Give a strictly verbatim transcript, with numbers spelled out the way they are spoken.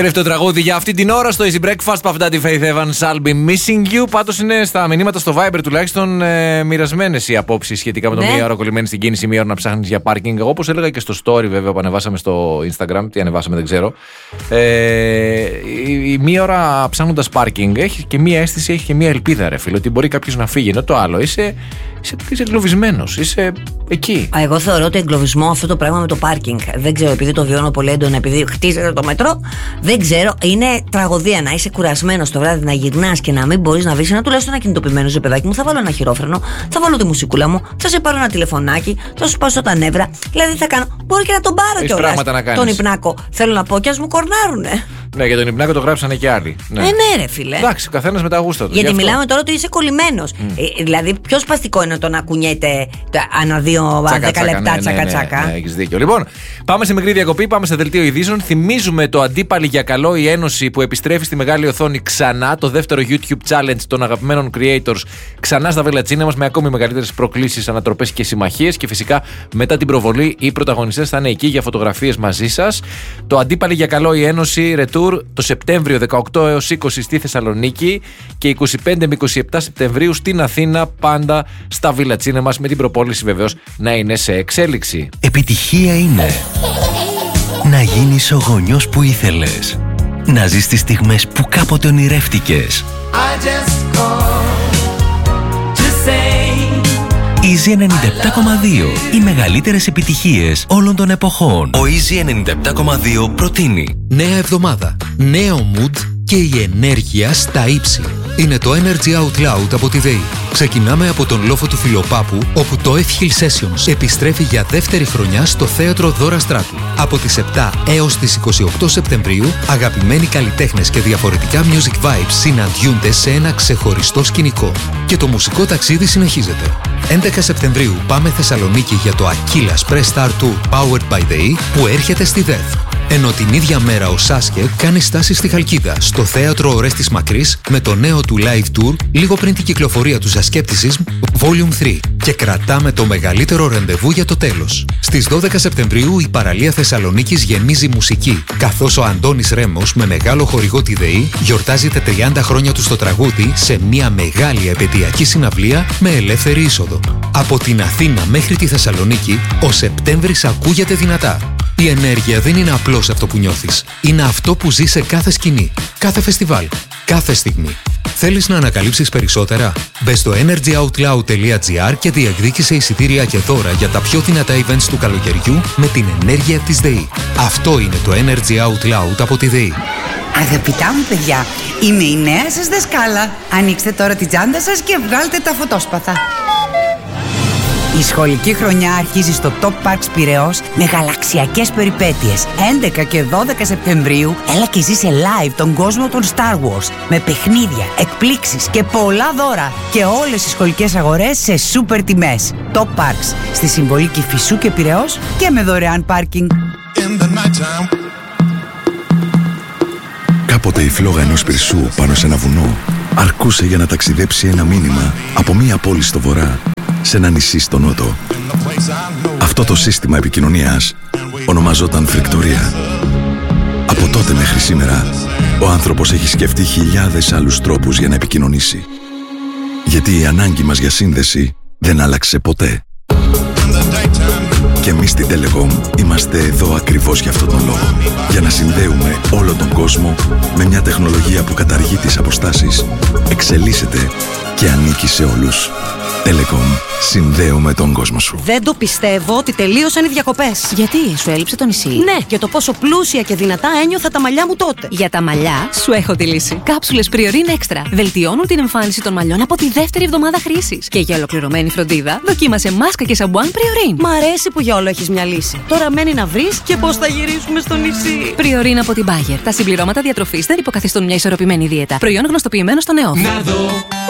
Τελευταίο τραγούδι για αυτή την ώρα στο Easy Breakfast. Puff Daddy, Faith Evans, I'll be missing you. Πάντως είναι στα μηνύματα στο Viber τουλάχιστον ε, μοιρασμένες οι απόψεις σχετικά με το ναι. μία ώρα κολλημένη στην κίνηση, μία ώρα να ψάχνεις για πάρκινγκ. Εγώ, όπως έλεγα και στο story, βέβαια, που ανεβάσαμε στο Instagram. Τι ανεβάσαμε, δεν ξέρω. Ε, η, η μία ώρα ψάχνοντας πάρκινγκ έχει και μία αίσθηση, έχει και μία ελπίδα, ρε φίλε, ότι μπορεί κάποιος να φύγει. Ενώ το άλλο είσαι, είσαι, είσαι εγκλωβισμένος, είσαι εκεί. Α, εγώ θεωρώ ότι εγκλωβισμό αυτό το πράγμα με το πάρκινγκ. Δεν ξέρω, επειδή το βιώνω πολύ έντονα, επειδή χτίζεται το μετρό. Δεν ξέρω, είναι τραγωδία να είσαι κουρασμένος το βράδυ, να γυρνάς και να μην μπορείς να βρεις ένα τουλάχιστον ένα κινητοποιημένο, ζε παιδάκι μου. Θα βάλω ένα χειρόφρενο, θα βάλω τη μουσικούλα μου, θα σε πάρω ένα τηλεφωνάκι, θα σου σπάσω τα νεύρα. Δηλαδή θα κάνω. Μπορεί και να τον πάρω κιόλας. Τον υπνάκο. Θέλω να πω κι ας μου κορνάρουνε. Ναι, για τον υπνάκο το γράψανε και άλλοι. Ναι, ε, ναι, ρε φίλε. Εντάξει, ο καθένας με τα γούστα του. Γιατί μιλάμε τώρα ότι είσαι κολλημένος. Mm. Ε, δηλαδή, πιο σπαστικό είναι το να κουνιέται ανά δύο δέκα λεπτά, τσακα τσακα. Ναι, ναι, ναι, έχεις δίκιο. Λοιπόν, πάμε σε μικρή διακοπή, πάμε σε δελτίο ειδήσεων. Θυμίζουμε το Αντίπαλοι για καλό, η Ένωση που επιστρέφει στη μεγάλη οθόνη ξανά. Το δεύτερο YouTube challenge των αγαπημένων creators ξανά στα βελατσίνα μας με ακόμη μεγαλύτερες προκλήσεις, ανατροπές και συμμαχίες. Και φυσικά μετά την προβολή, οι πρωταγωνιστές θα είναι εκεί για φωτογραφίες μαζί σας. Το Αντίπαλοι για καλό, η Ένωση Retour το Σεπτέμβριο δεκαοκτώ έως είκοσι στη Θεσσαλονίκη και είκοσι πέντε με είκοσι επτά Σεπτεμβρίου στην Αθήνα, πάντα στα βιλατσίνα μας, με την προπόληση βεβαίως να είναι σε εξέλιξη. Επιτυχία είναι να γίνεις ο γονιός που ήθελες, να ζεις τις στιγμές που κάποτε ονειρεύτηκες. Easy ενενήντα επτά κόμμα δύο. Οι μεγαλύτερες επιτυχίες όλων των εποχών. Ο Easy ενενήντα επτά κόμμα δύο προτείνει νέα εβδομάδα, νέο mood και η ενέργεια στα ύψη. Είναι το Energy Out Loud από τη ΔΕΗ. Ξεκινάμε από τον λόφο του Φιλοπάπου, όπου το F Hill Sessions επιστρέφει για δεύτερη χρονιά στο θέατρο Δώρα Στράτου. Από τις επτά έως τις είκοσι οκτώ Σεπτεμβρίου, αγαπημένοι καλλιτέχνες και διαφορετικά music vibes συναντιούνται σε ένα ξεχωριστό σκηνικό. Και το μουσικό ταξίδι συνεχίζεται. έντεκα Σεπτεμβρίου πάμε Θεσσαλονίκη για το Achilles Press Star Tour Powered by ΔΕΗ που έρχεται στη ΔΕΘ. Ενώ την ίδια μέρα ο Σάσκε κάνει στάση στη Χαλκίδα, στο θέατρο Ορέστης Μακρύς, με το νέο του live tour λίγο πριν την κυκλοφορία του Skepticism Volume τρία. Και κρατάμε το μεγαλύτερο ραντεβού για το τέλος. Στις δώδεκα Σεπτεμβρίου η παραλία Θεσσαλονίκης γεμίζει μουσική, καθώς ο Αντώνης Ρέμος με μεγάλο χορηγό τη ΔΕΗ γιορτάζει τα τριάντα χρόνια του στο τραγούδι σε μια μεγάλη επαιτειακή συναυλία με ελεύθερη είσοδο. Από την Αθήνα μέχρι τη Θεσσαλονίκη, ο Σεπτέμβρης ακούγεται δυνατά. Η ενέργεια δεν είναι απλώς αυτό που νιώθεις. Είναι αυτό που ζεις σε κάθε σκηνή, κάθε φεστιβάλ, κάθε στιγμή. Θέλεις να ανακαλύψεις περισσότερα? Μπες στο energyoutloud τελεία gr και διεκδίκησε εισιτήρια και δώρα για τα πιο δυνατά events του καλοκαιριού με την ενέργεια της ΔΕΗ. Αυτό είναι το Energy Out Loud από τη ΔΕΗ. Αγαπητά μου παιδιά, είμαι η νέα σας δασκάλα. Ανοίξτε τώρα την τσάντα σας και βγάλτε τα φωτόσπαθα. Η σχολική χρονιά αρχίζει στο Top Parks Πειραιώς με γαλαξιακές περιπέτειες. έντεκα και δώδεκα Σεπτεμβρίου έλα και ζήσε live τον κόσμο των Star Wars με παιχνίδια, εκπλήξεις και πολλά δώρα. Και όλες οι σχολικές αγορές σε σούπερ τιμές. Top Parks στη Συμβολή Κηφισού και Πειραιώς και με δωρεάν πάρκινγκ. Κάποτε η φλόγα ενός πυρσού πάνω σε ένα βουνό αρκούσε για να ταξιδέψει ένα μήνυμα από μία πόλη στο βορρά σε ένα νησί στο νότο. Αυτό το σύστημα επικοινωνίας ονομαζόταν φρικτορία. Από τότε μέχρι σήμερα, ο άνθρωπος έχει σκεφτεί χιλιάδες άλλους τρόπους για να επικοινωνήσει. Γιατί η ανάγκη μας για σύνδεση δεν άλλαξε ποτέ. Και εμείς στην Telecom είμαστε εδώ ακριβώς για αυτόν τον λόγο. Για να συνδέουμε όλο τον κόσμο με μια τεχνολογία που καταργεί τις αποστάσεις, εξελίσσεται και ανήκει σε όλους. Telecom. Συνδέουμε τον κόσμο σου. Δεν το πιστεύω ότι τελείωσαν οι διακοπές. Γιατί, σου έλειψε το νησί? Ναι, για το πόσο πλούσια και δυνατά ένιωθα τα μαλλιά μου τότε. Για τα μαλλιά, σου έχω τη λύση. Κάψουλες Priorin Extra. Βελτιώνουν την εμφάνιση των μαλλιών από τη δεύτερη εβδομάδα χρήσης. Και για ολοκληρωμένη φροντίδα, δοκίμασε μάσκα και σαμπουάν Priorin. Μ' αρέσει που για όλο έχεις μια λύση. Τώρα μένει να βρεις και πώς θα γυρίσουμε στο νησί. Priorin από την Bayer. Τα συμπληρώματα διατροφής δεν υποκαθιστούν μια ισορροπημένη δίαιτα. Προϊόν γνωστοποιημένο στον ΕΟΦ. Να δω.